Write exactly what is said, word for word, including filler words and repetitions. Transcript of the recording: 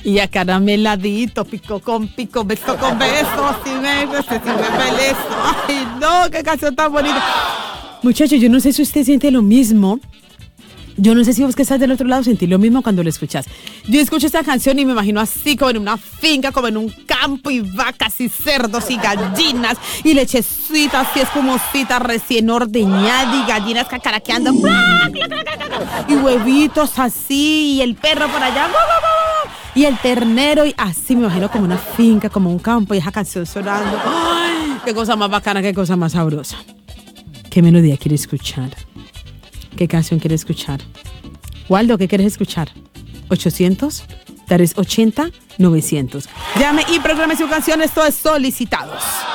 Y acarameladito, pico con pico, beso con beso, así me beso, así me beso. Ay, no, qué canción tan bonita. Muchachos, yo no sé si usted siente lo mismo. Yo no sé si vos que estás del otro lado sentís lo mismo cuando lo escuchas. Yo escucho esta canción y me imagino así como en una finca, como en un campo, y vacas y cerdos y gallinas y lechecitas y espumosita recién ordeñada y gallinas cacaraqueando y huevitos así y el perro por allá y el ternero y así me imagino como una finca, como un campo y esa canción sonando. ¡Ay! Qué cosa más bacana, qué cosa más sabrosa. ¿Qué melodía quiere escuchar? ¿Qué canción quiere escuchar? Waldo, ¿qué quieres escuchar? ochocientos, tres ochenta, novecientos. Llame y programe su canción. Esto es Solicitados.